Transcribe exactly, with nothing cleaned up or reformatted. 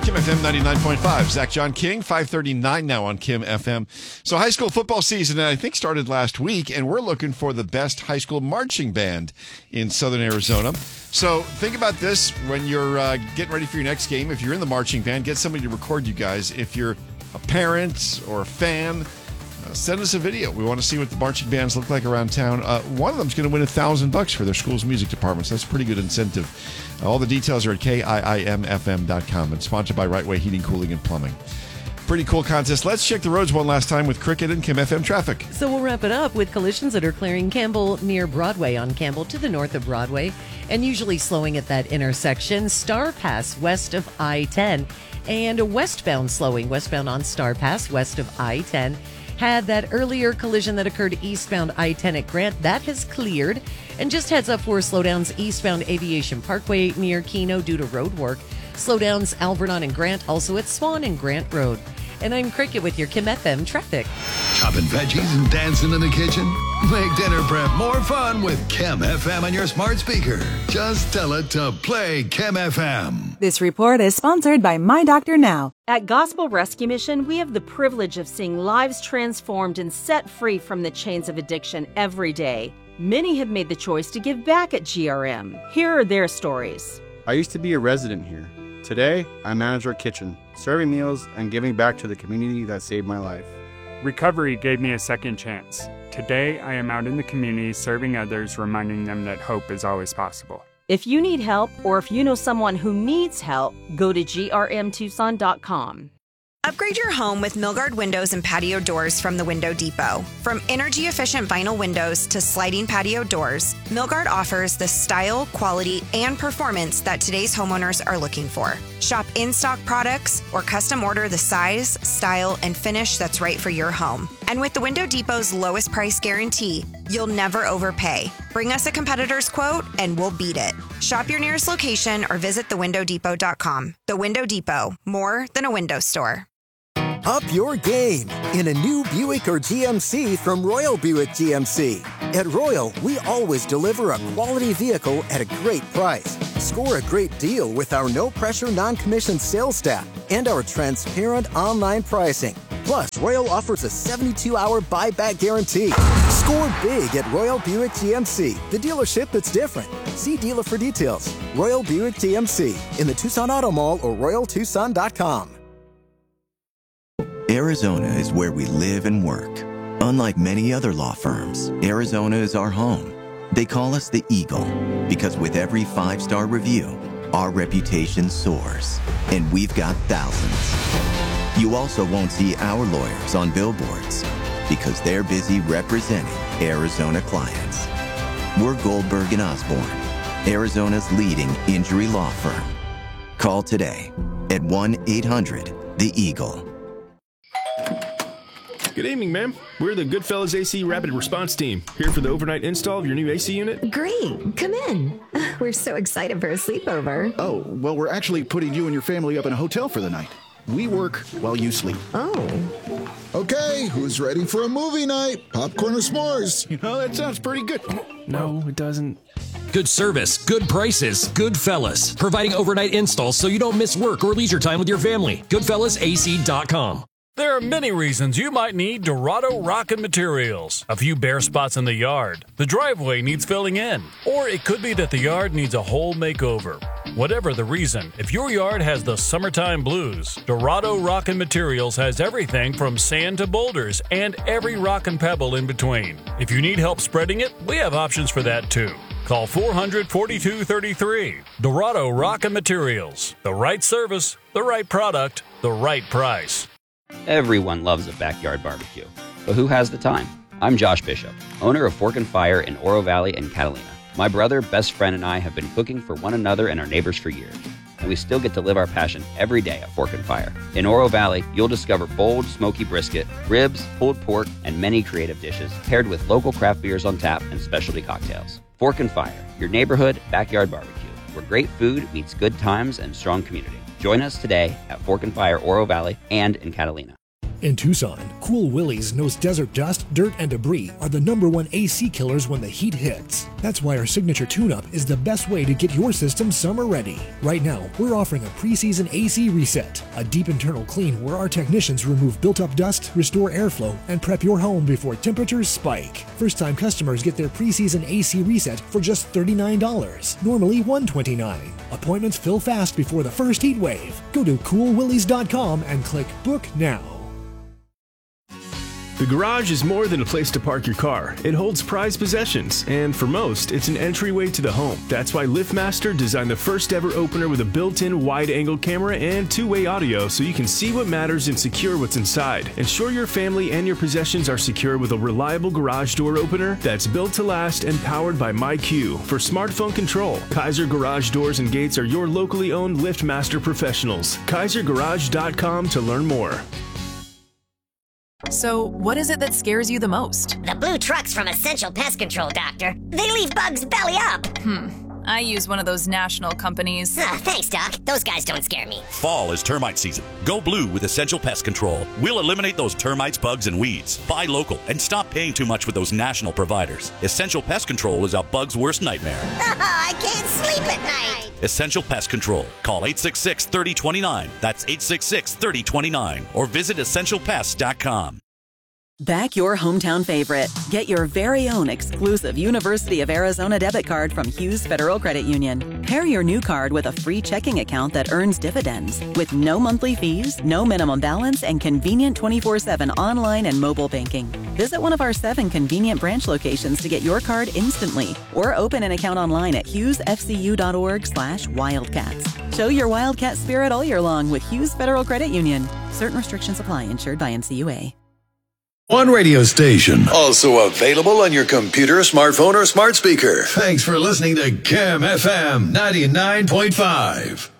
Kim F M ninety-nine point five. Zach John King, five thirty-nine now on Kim F M. So high school football season, I think, started last week, and we're looking for the best high school marching band in Southern Arizona. So think about this when you're uh, getting ready for your next game. If you're in the marching band, get somebody to record you guys. If you're a parent or a fan, uh, send us a video. We want to see what the marching bands look like around town. Uh, one of them's going to win a thousand bucks for their school's music department, so that's a pretty good incentive. Uh, all the details are at K I I M F M dot com and sponsored by Right Way Heating, Cooling, and Plumbing. Pretty cool contest. Let's check the roads one last time with Cricket and Kim F M traffic. So we'll wrap it up with collisions that are clearing Campbell near Broadway on Campbell to the north of Broadway and usually slowing at that intersection. Star Pass west of I ten and westbound slowing. Westbound on Star Pass west of I ten. Had that earlier collision that occurred eastbound I ten at Grant. That has cleared. And just heads up for slowdowns eastbound Aviation Parkway near Keno due to road work. Slowdowns Alvernon and Grant, also at Swan and Grant Road. And I'm Cricket with your Kim F M traffic. Chopping veggies and dancing in the kitchen? Make dinner prep more fun with Kim F M on your smart speaker. Just tell it to play Kim F M. This report is sponsored by My Doctor Now. At Gospel Rescue Mission, we have the privilege of seeing lives transformed and set free from the chains of addiction every day. Many have made the choice to give back at G R M. Here are their stories. I used to be a resident here. Today, I manage our kitchen, serving meals and giving back to the community that saved my life. Recovery gave me a second chance. Today, I am out in the community serving others, reminding them that hope is always possible. If you need help or if you know someone who needs help, go to G R M Tucson dot com. Upgrade your home with Milgard windows and patio doors from the Window Depot. From energy-efficient vinyl windows to sliding patio doors, Milgard offers the style, quality, and performance that today's homeowners are looking for. Shop in-stock products or custom order the size, style, and finish that's right for your home. And with the Window Depot's lowest price guarantee, you'll never overpay. Bring us a competitor's quote and we'll beat it. Shop your nearest location or visit the window depot dot com. The Window Depot, more than a window store. Up your game in a new Buick or G M C from Royal Buick G M C. At Royal, we always deliver a quality vehicle at a great price. Score a great deal with our no-pressure, non-commissioned sales staff and our transparent online pricing. Plus, Royal offers a seventy-two hour buyback guarantee. Score big at Royal Buick G M C, the dealership that's different. See dealer for details. Royal Buick G M C in the Tucson Auto Mall or Royal Tucson dot com. Arizona is where we live and work. Unlike many other law firms, Arizona is our home. They call us the Eagle because with every five-star review, our reputation soars, and we've got thousands. You also won't see our lawyers on billboards because they're busy representing Arizona clients. We're Goldberg and Osborne, Arizona's leading injury law firm. Call today at one eight hundred the Eagle. Good evening, ma'am. We're the Goodfellas A C Rapid Response Team, here for the overnight install of your new A C unit. Great. Come in. We're so excited for a sleepover. Oh, well, we're actually putting you and your family up in a hotel for the night. We work while you sleep. Oh. Okay, who's ready for a movie night? Popcorn or s'mores? You know, that sounds pretty good. No, it doesn't. Good service, good prices, Goodfellas. Providing overnight installs so you don't miss work or leisure time with your family. Goodfellas A C dot com. There are many reasons you might need Dorado Rockin' Materials. A few bare spots in the yard, the driveway needs filling in, or it could be that the yard needs a whole makeover. Whatever the reason, if your yard has the summertime blues, Dorado Rockin' Materials has everything from sand to boulders and every rock and pebble in between. If you need help spreading it, we have options for that too. Call four hundred, forty-two thirty-three. Dorado Rockin' Materials. The right service, the right product, the right price. Everyone loves a backyard barbecue, but who has the time? I'm Josh Bishop, owner of Fork and Fire in Oro Valley and Catalina. My brother, best friend, and I have been cooking for one another and our neighbors for years, and we still get to live our passion every day at Fork and Fire. In Oro Valley, you'll discover bold, smoky brisket, ribs, pulled pork, and many creative dishes paired with local craft beers on tap and specialty cocktails. Fork and Fire, your neighborhood backyard barbecue, where great food meets good times and strong community. Join us today at Fork and Fire Oro Valley and in Catalina. In Tucson, Cool Willie's knows desert dust, dirt, and debris are the number one A C killers when the heat hits. That's why our signature tune-up is the best way to get your system summer ready. Right now, we're offering a preseason A C reset, a deep internal clean where our technicians remove built-up dust, restore airflow, and prep your home before temperatures spike. First-time customers get their preseason A C reset for just thirty-nine dollars, normally one hundred twenty-nine dollars. Appointments fill fast before the first heat wave. Go to cool willies dot com and click Book Now. The garage is more than a place to park your car. It holds prized possessions, and for most, it's an entryway to the home. That's why LiftMaster designed the first ever opener with a built-in wide-angle camera and two-way audio so you can see what matters and secure what's inside. Ensure your family and your possessions are secure with a reliable garage door opener that's built to last and powered by MyQ for smartphone control. Kaiser Garage Doors and Gates are your locally owned LiftMaster professionals. kaiser garage dot com to learn more. So, what is it that scares you the most? The blue trucks from Essential Pest Control, Doctor. They leave bugs belly up. Hmm. I use one of those national companies. Uh, thanks, Doc. Those guys don't scare me. Fall is termite season. Go blue with Essential Pest Control. We'll eliminate those termites, bugs, and weeds. Buy local and stop paying too much with those national providers. Essential Pest Control is a bug's worst nightmare. I can't sleep at night. Essential Pest Control. Call eight six six, three oh two nine. That's eight six six, three oh two nine. Or visit essential pest dot com. Back your hometown favorite. Get your very own exclusive University of Arizona debit card from Hughes Federal Credit Union. Pair your new card with a free checking account that earns dividends with no monthly fees, no minimum balance, and convenient twenty-four seven online and mobile banking. Visit one of our seven convenient branch locations to get your card instantly or open an account online at hughes f c u dot org slash wildcats. Show your Wildcat spirit all year long with Hughes Federal Credit Union. Certain restrictions apply. Insured by N C U A. One radio station, also available on your computer, smartphone, or smart speaker. Thanks for listening to Chem F M ninety-nine point five.